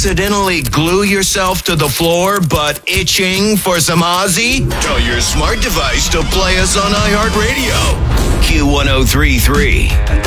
accidentally glue yourself to the floor but itching for some Ozzy? Tell your smart device to play us on iHeartRadio. Q1033.